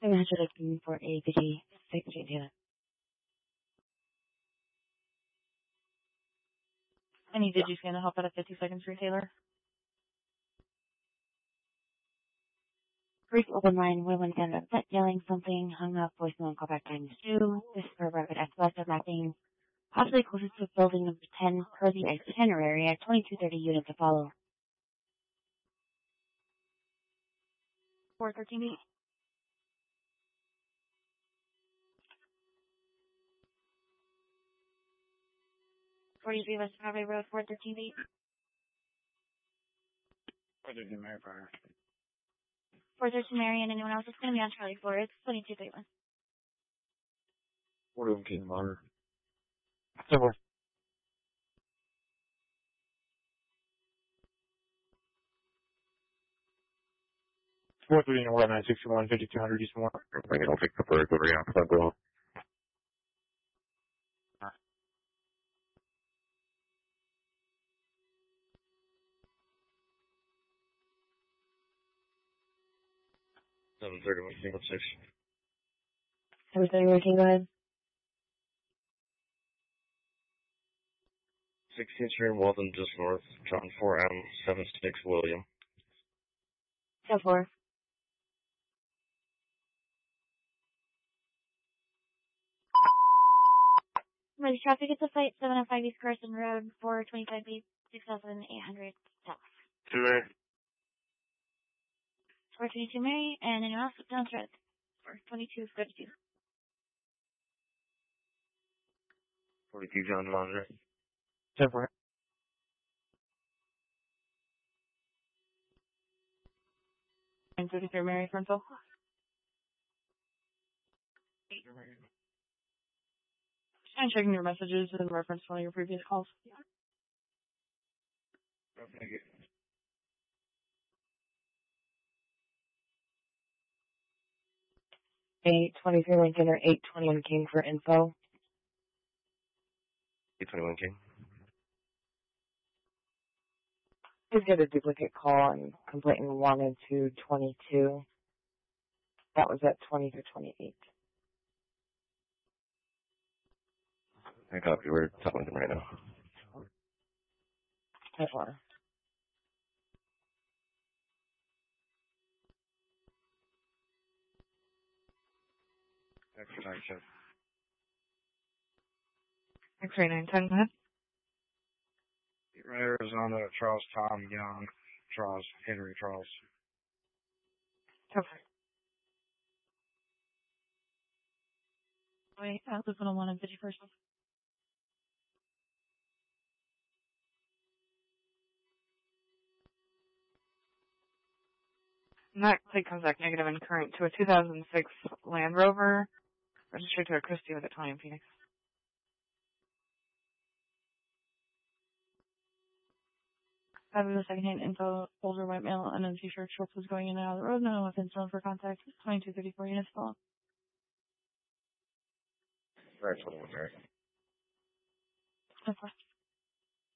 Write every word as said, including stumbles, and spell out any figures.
seven hundred looking for a Vigi six Taylor. Any Vigi scan to help out at fifty seconds for Taylor? Brief open line, one one gun upset, yelling something, hung up, voicemail and callback times two. This is for rapid S O S of mapping, possibly closest to building number ten per the itinerary at twenty-two thirty units to follow. four thirteen eight. forty-three West Highway Road, four thirteen eight. four thirteen Mary Fire. four thirteen Mary and anyone else that's going to be on Charlie four. It's twenty-two thirty-one. forty-one King Water. Silver. four three North nine sixty-one, fifty-two hundred East one. Bring it, I'll take the first over here. I'll go. seven thirty-one single six. seven thirty-one, can go ahead. sixteenth Street, Walton, just north. John four M, seven six William. ten four. Ready traffic at the site, seven oh five East Carson Road, four twenty-five B, six thousand eight hundred south. two A. four twenty-two Mary, and anyone else down thread. four twenty-two thirty-two. forty-two John Laundry. ten four. And thirty-three Mary Frontal. And checking your messages in reference to all your previous calls. Thank you. eight twenty-three Lincoln or eight twenty-one King for info. eight twenty-one King. Please get a duplicate call on complaint one and two twenty-two. That was at twenty to twenty-eight. I copy. We're talking to them right now. ten four. Extra nine check. X-ray nine ten, go ahead. Arizona, Charles Tom Young, Charles Henry Charles. ten four. Wait, I was one oh one and fifty-first. And that plate comes back negative and current to a two thousand six Land Rover, registered to a Christie with a twenty in Phoenix. Having the second-hand info, older white male, and then t-shirt, shorts was going in and out of the road, no weapons known for contact, twenty-two thirty-four units follow. Right, twenty-one, right. ten four.